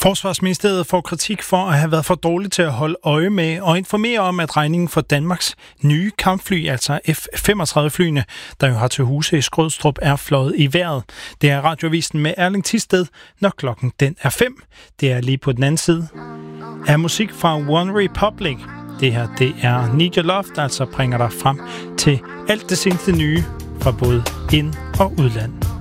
Forsvarsministeriet får kritik for at have været for dårlig til at holde øje med og informere om, at regningen for Danmarks nye kampfly, altså F-35-flyene, der jo har til huse i Skrydstrup, er fløjet i vejret. Det er Radioavisen med Erling Thisted, når klokken den er 5. Det er lige på den anden side af musik fra One Republic. Det her, det er Need Your Love, der altså bringer dig frem til alt det seneste nye fra både ind- og udland.